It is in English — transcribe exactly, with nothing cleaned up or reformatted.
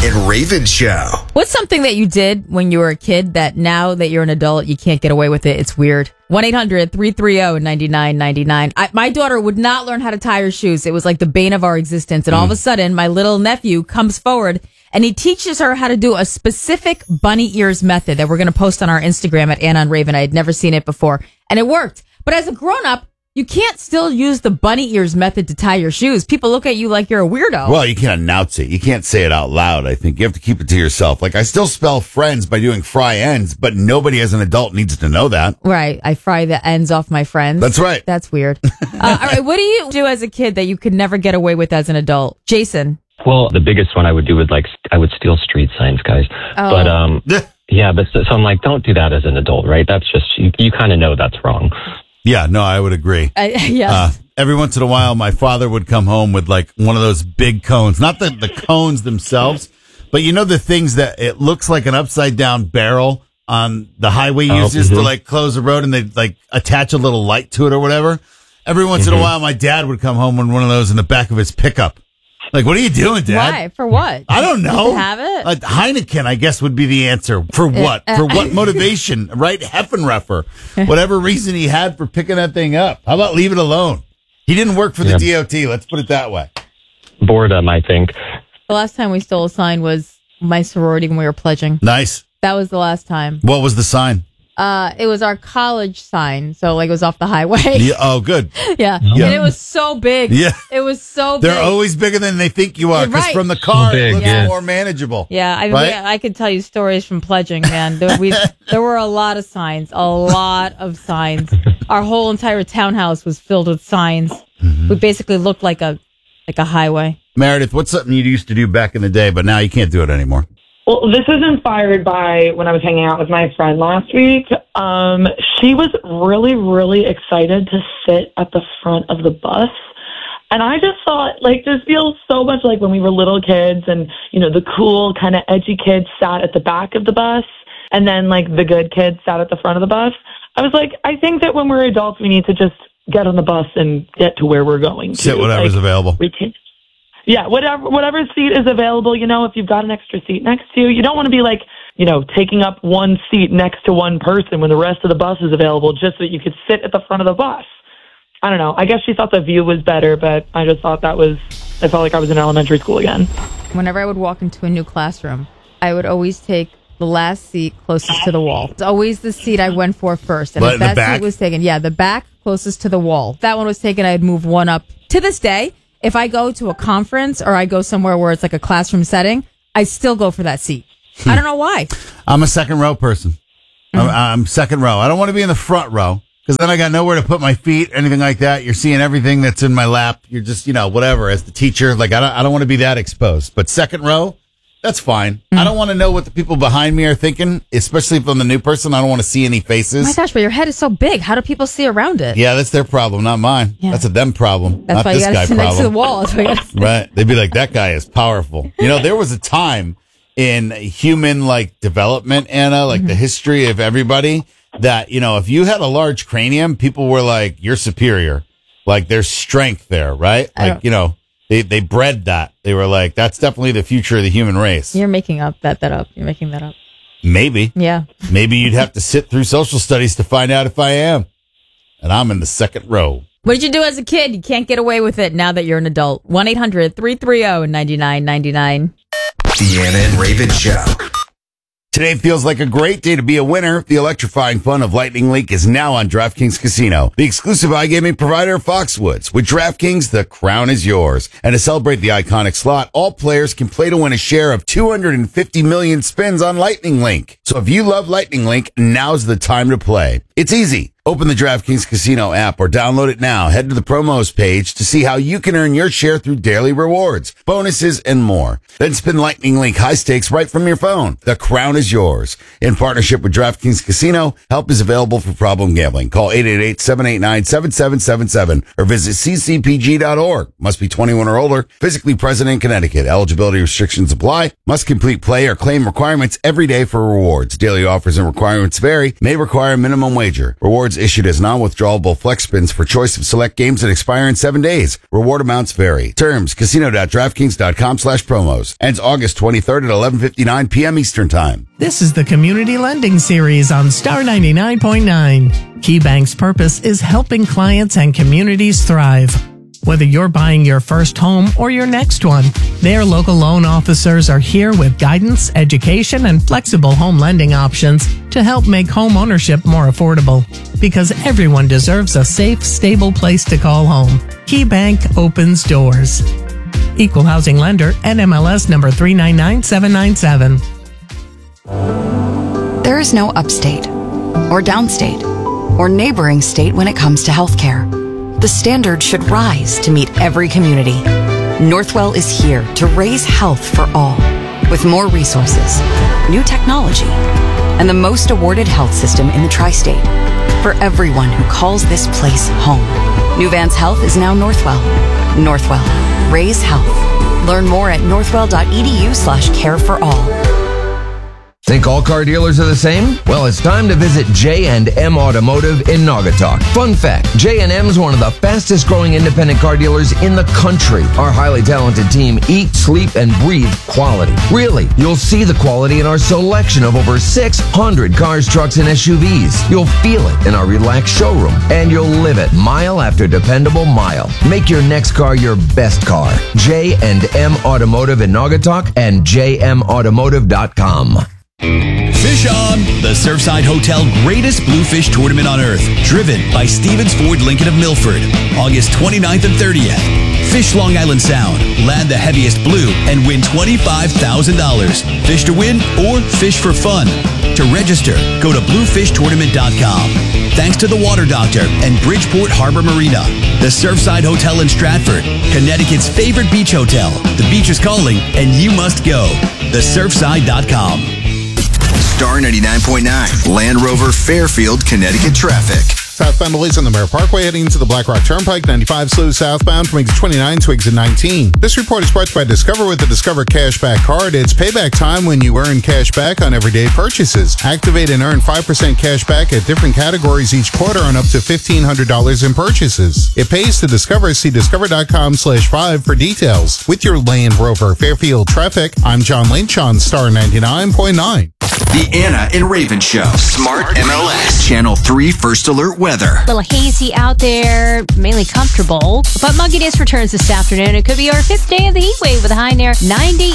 and Raven Show. What's something that you did when you were a kid that now that you're an adult, you can't get away with it? It's weird. one eight hundred three three zero nine nine nine nine. I, my daughter would not learn how to tie her shoes. It was like the bane of our existence. And all of a sudden, my little nephew comes forward and he teaches her how to do a specific bunny ears method that we're going to post on our Instagram at Anna and Raven. I had never seen it before. And it worked. But as a grown-up, you can't still use the bunny ears method to tie your shoes. People look at you like you're a weirdo. Well, you can't announce it. You can't say it out loud. I think you have to keep it to yourself. Like, I still spell friends by doing fry ends, but nobody as an adult needs to know that. Right. I fry the ends off my friends. That's right. That's weird. uh, all right. What do you do as a kid that you could never get away with as an adult? Jason. Well, the biggest one I would do would like, I would steal street signs, guys. Oh. But, um, yeah, but so, so I'm like, don't do that as an adult, right? That's just, you, you kind of know that's wrong. Yeah, no, I would agree. Uh, yes. Uh, every once in a while, my father would come home with like one of those big cones, not the, the cones themselves, but you know, the things that it looks like an upside down barrel on the highway Oh, uses mm-hmm. to like close the road and they like attach a little light to it or whatever. Every once Mm-hmm. in a while, my dad would come home with one of those in the back of his pickup. Like, what are you doing, Dad? Why? For what? I don't know. You have it? Uh, Heineken, I guess, would be the answer. For what? Uh, For what motivation? Right? Heffenreffer. Whatever reason he had for picking that thing up. How about leave it alone? He didn't work for the Yeah. D O T. Let's put it that way. Boredom, I think. The last time we stole a sign was my sorority when we were pledging. Nice. That was the last time. What was the sign? Uh, it was our college sign. So, like, it was off the highway. Yeah, oh, good. yeah. Yeah. And it was so big. Yeah. It was so big. They're always bigger than they think you are You're because right. from the car Big, it looks yeah. more manageable. Yeah, I, Right? we, I could tell you stories from pledging, man. There, we, there were a lot of signs, a lot of signs. Our whole entire townhouse was filled with signs. Mm-hmm. We basically looked like a like a highway. Meredith, what's something you used to do back in the day, but now you can't do it anymore? Well, this was inspired by when I was hanging out with my friend last week. Um, she was really, really excited to sit at the front of the bus. And I just thought, like, this feels so much like when we were little kids and, you know, the cool kind of edgy kids sat at the back of the bus and then, like, the good kids sat at the front of the bus. I was like, I think that when we're adults, we need to just get on the bus and get to where we're going to. Sit whatever's like, available. We can, yeah, whatever whatever seat is available, you know, if you've got an extra seat next to you. You don't want to be like, you know, taking up one seat next to one person when the rest of the bus is available just so that you could sit at the front of the bus. I don't know. I guess she thought the view was better, but I just thought that was, I felt like I was in elementary school again. Whenever I would walk into a new classroom, I would always take the last seat closest to the wall. It's always the seat I went for first. And But if in the that back? seat was taken, yeah, the back closest to the wall. If that one was taken, I'd move one up. To this day, if I go to a conference or I go somewhere where it's like a classroom setting, I still go for that seat. I don't know why. I'm a second row person. I'm, I'm second row. I don't want to be in the front row because then I got nowhere to put my feet, anything like that. You're seeing everything that's in my lap. You're just, you know, whatever. As the teacher, like I don't, I don't want to be that exposed. But second row, that's fine. Mm. I don't want to know what the people behind me are thinking, especially if I'm the new person. I don't want to see any faces. Oh my gosh, but your head is so big. How do people see around it? Yeah, that's their problem, not mine. Yeah. That's a them problem, That's not why this you guy got to sit next to the problem. wall. That's why you gotta sit- Right? They'd be like, that guy is powerful. You know, there was a time in human like development, Anna, like Mm-hmm. the history of everybody that, you know, if you had a large cranium, people were like, you're superior. Like there's strength there, right? I Like, don't- you know, they, they bred that. They were like, that's definitely the future of the human race. You're making up that that up. You're making that up. Maybe. Yeah. Maybe you'd have to sit through social studies to find out if I am. And I'm in the second row. What did you do as a kid? You can't get away with it now that you're an adult. one eight hundred three three zero nine nine nine nine. The Anna and Raven Show. Today feels like a great day to be a winner. The electrifying fun of Lightning Link is now on DraftKings Casino, the exclusive iGaming provider of Foxwoods. With DraftKings, the crown is yours. And to celebrate the iconic slot, all players can play to win a share of two hundred fifty million spins on Lightning Link. So if you love Lightning Link, now's the time to play. It's easy. Open the DraftKings Casino app or download it now. Head to the promos page to see how you can earn your share through daily rewards, bonuses, and more. Then spin Lightning Link high stakes right from your phone. The crown is yours. In partnership with DraftKings Casino, help is available for problem gambling. Call eight eight eight, seven eight nine, seven seven seven seven or visit c c p g dot org. Must be twenty-one or older. Physically present in Connecticut. Eligibility restrictions apply. Must complete play or claim requirements every day for rewards. Daily offers and requirements vary. May require minimum wager. Rewards Rewards issued as non-withdrawable flex spins for choice of select games that expire in seven days. Reward amounts vary. Terms, casino.draftkings.com slash promos. Ends August twenty-third at eleven fifty-nine p.m. Eastern Time. This is the Community Lending Series on Star ninety-nine point nine. KeyBank's purpose is helping clients and communities thrive. Whether you're buying your first home or your next one, their local loan officers are here with guidance, education, and flexible home lending options to help make home ownership more affordable. Because everyone deserves a safe, stable place to call home. KeyBank opens doors. Equal housing lender, N M L S number three nine nine seven nine seven. There is no upstate, or downstate, or neighboring state when it comes to healthcare. The standard should rise to meet every community. Northwell is here to raise health for all, with more resources, new technology, and the most awarded health system in the tri-state. For everyone who calls this place home. New Vance Health is now Northwell. Northwell. Raise health. Learn more at northwell.edu slash care for all. Think all car dealers are the same? Well, it's time to visit J and M Automotive in Naugatuck. Fun fact, J and M is one of the fastest growing independent car dealers in the country. Our highly talented team eat, sleep, and breathe quality. Really, you'll see the quality in our selection of over six hundred cars, trucks, and S U Vs. You'll feel it in our relaxed showroom, and you'll live it mile after dependable mile. Make your next car your best car. J and M Automotive in Naugatuck and j m automotive dot com. Fish On, the Surfside Hotel greatest bluefish tournament on earth, driven by Stevens Ford Lincoln of Milford, August twenty-ninth and thirtieth. Fish Long Island Sound, land the heaviest blue, and win twenty-five thousand dollars. Fish to win or fish for fun. To register, go to bluefish tournament dot com. Thanks to the Water Doctor and Bridgeport Harbor Marina. The Surfside Hotel in Stratford, Connecticut's favorite beach hotel. The beach is calling, and you must go. the surfside dot com. Star ninety-nine point nine, Land Rover, Fairfield, Connecticut traffic. Southbound delays on the Mare Parkway heading to the Black Rock Turnpike, ninety-five slow southbound from exit twenty-nine to exit nineteen. This report is brought to you by Discover with the Discover Cashback Card. It's payback time when you earn cash back on everyday purchases. Activate and earn five percent cash back at different categories each quarter on up to fifteen hundred dollars in purchases. It pays to Discover. See discover.com slash five for details. With your Land Rover Fairfield traffic, I'm John Lynch on Star ninety-nine point nine. The Anna and Raven Show. Smart M L S. Channel three First Alert Weather. A little hazy out there, mainly comfortable. But mugginess returns this afternoon. It could be our fifth day of the heat wave with a high near ninety.